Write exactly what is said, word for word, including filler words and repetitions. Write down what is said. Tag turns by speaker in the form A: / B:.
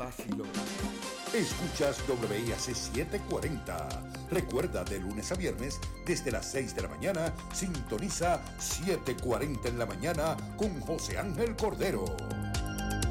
A: vacilón.
B: Escuchas W I A C setecientos cuarenta. Recuerda, de lunes a viernes, desde las seis de la mañana, sintoniza setecientos cuarenta en la mañana con José Ángel Cordero.